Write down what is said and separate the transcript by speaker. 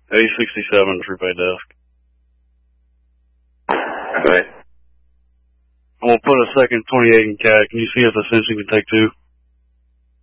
Speaker 1: A67 prepaid desk.
Speaker 2: Okay.
Speaker 1: I'm going to put a second 28 in CAD. Can you see if the sensing can take 2?